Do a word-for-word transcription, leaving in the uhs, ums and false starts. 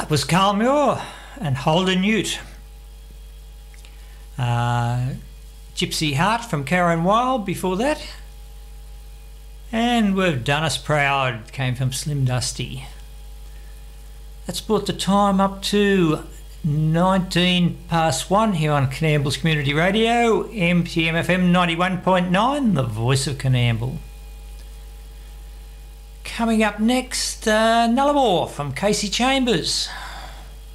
That was Carl Muir and Holden Ute. Uh, Gypsy Heart from Karen Wilde before that. And We've Done Us Proud came from Slim Dusty. That's brought the time up to nineteen past one here on Coonamble's Community Radio, M T M F M ninety-one point nine, the voice of Coonamble. Coming up next, uh, Nullarbor from Casey Chambers.